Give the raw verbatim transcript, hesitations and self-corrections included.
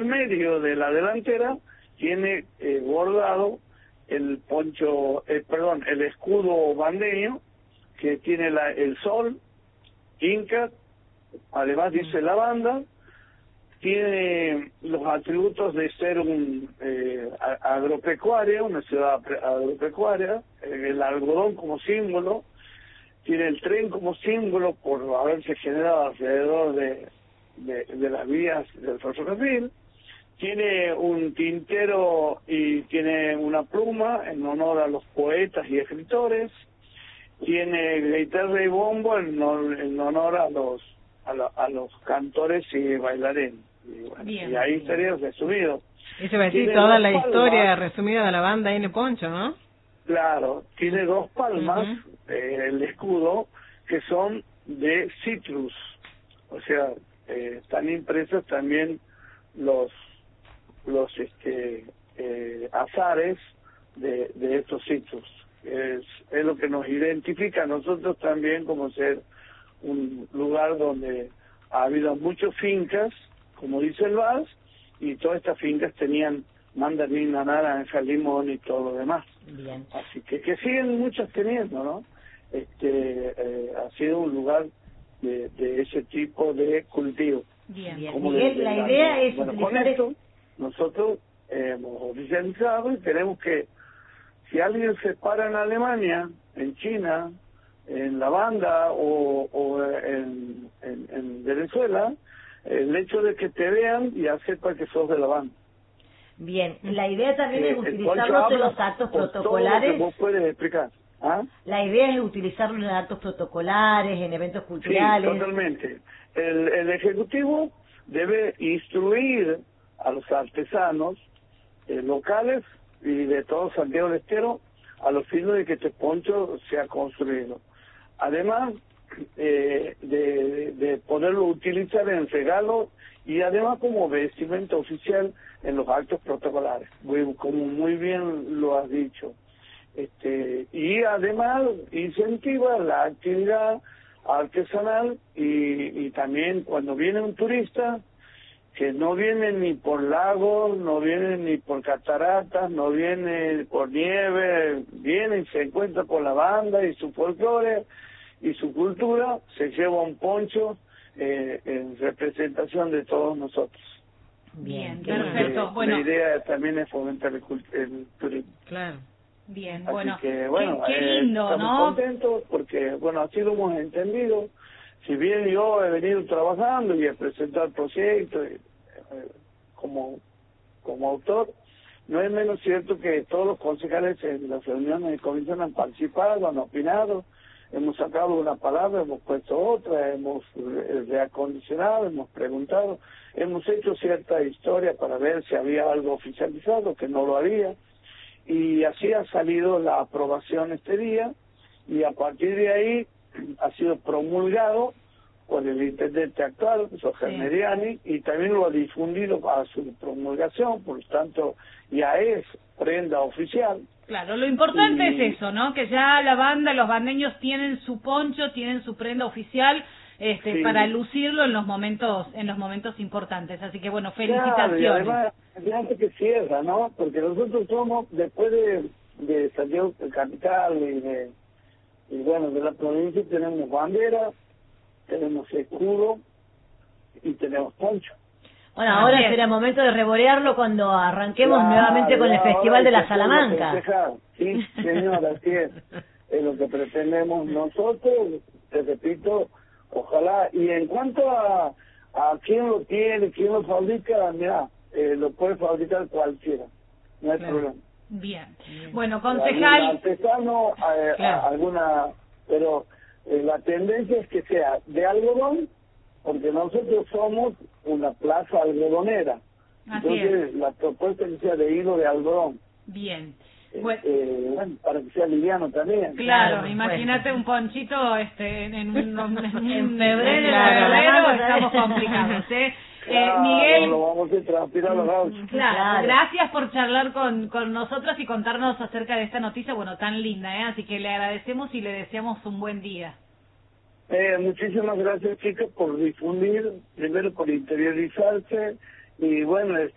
medio de la delantera tiene eh, bordado el poncho, eh, perdón, el escudo bandeño, que tiene la, el sol, Inca, además dice la banda, tiene los atributos de ser un eh, agropecuaria, una ciudad agropecuaria, eh, el algodón como símbolo, tiene el tren como símbolo por haberse generado alrededor de, de, de las vías del ferrocarril, tiene un tintero y tiene una pluma en honor a los poetas y escritores, tiene guitarra y bombo en, en honor a los a, la, a los cantores y bailarines. Y, bueno, bien, y ahí bien. Estaría resumido. Eso va a decir toda la palmas, historia resumida de la banda N. Poncho, ¿no? Claro, tiene dos palmas, uh-huh. eh, el escudo, que son de citrus, o sea, eh, están impresos también los los este eh, azares de, de estos citrus. Es, es lo que nos identifica a nosotros también como ser un lugar donde ha habido muchas fincas, como dice el vals, y todas estas fincas tenían mandarina, naranja, limón y todo lo demás. Bien. Así que que siguen muchas teniendo, ¿no? Este eh, ha sido un lugar de, de ese tipo de cultivo. Bien, bien. Como Miguel, de, de la la, idea es bueno, utilizar con esto nosotros eh, hemos oficializado y queremos que si alguien se para en Alemania, en China, en la banda o, o en, en, en Venezuela, el hecho de que te vean ya sepa que sos de la banda. Bien, la idea también eh, es utilizarlos en los actos protocolares. Todo lo que vos puedes explicar. ¿Ah? La idea es utilizarlos en actos protocolares, en eventos culturales. Sí, totalmente. El, el Ejecutivo debe instruir a los artesanos eh, locales y de todo Santiago del Estero a los fines de que este poncho sea construido. Además eh, de, de poderlo utilizar en regalo y además como vestimenta oficial en los actos protocolares, muy, como muy bien lo has dicho. Este, y además incentiva la actividad artesanal y, y también cuando viene un turista que no viene ni por lagos, no viene ni por cataratas, no viene por nieve, viene y se encuentra con la banda y su folclore y su cultura, se lleva un poncho eh, en representación de todos nosotros. Bien, que perfecto. Que, bueno, la idea también es fomentar el, el turismo. Claro. Bien, así bueno, que, bueno qué, qué lindo, eh, estamos ¿no? contentos porque, bueno, así lo hemos entendido. Si bien yo he venido trabajando y he presentado el proyecto eh, como, como autor, no es menos cierto que todos los concejales en las reuniones de comisión han participado, han opinado, hemos sacado una palabra, hemos puesto otra, hemos reacondicionado, hemos preguntado, hemos hecho cierta historia para ver si había algo oficializado, que no lo había, y así ha salido la aprobación este día, y a partir de ahí ha sido promulgado por el intendente actual, Sojer sí. Mediani, y también lo ha difundido a su promulgación, por lo tanto ya es prenda oficial. Claro, lo importante y... es eso, ¿no? Que ya la banda, los bandeños tienen su poncho, tienen su prenda oficial, este, sí. para lucirlo en los momentos, en los momentos importantes. Así que bueno, felicitaciones. Claro, y además, antes que cierra, ¿no? Porque nosotros somos, después de, de Santiago capital y de, y bueno, de la provincia, tenemos bandera, tenemos escudo y tenemos poncho. Bueno, ahora Bien. será momento de revorearlo cuando arranquemos claro, nuevamente con el Festival de la Salamanca. Sí, señora, así es. Es lo que pretendemos nosotros, te repito, ojalá. Y en cuanto a, a quién lo tiene, quién lo fabrica, mira, eh, lo puede fabricar cualquiera, no hay claro. problema. Bien. Bien. Bueno, concejal... Algún artesano, eh, claro. alguna... Pero eh, la tendencia es que sea de algodón, porque nosotros somos una plaza algodonera. Así Entonces, es. la propuesta es que sea de hilo de algodón. Bien. Eh, bueno, eh, bueno, para que sea liviano también. Claro, claro imagínate un ponchito este en, un, en, en febrero, claro, febrero estamos complicados, ¿eh? Claro, eh, Miguel, lo vamos a transpirar los gauchos. Claro, claro, gracias por charlar con, con nosotros y contarnos acerca de esta noticia, bueno, tan linda, ¿eh? Así que le agradecemos y le deseamos un buen día. Eh, muchísimas gracias, chicas, por difundir, primero por interiorizarse, y bueno,